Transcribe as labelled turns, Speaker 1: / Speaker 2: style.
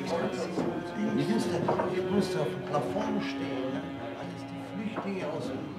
Speaker 1: Ich musste auf dem Plafond stehen. Alles die Flüchtlinge aus dem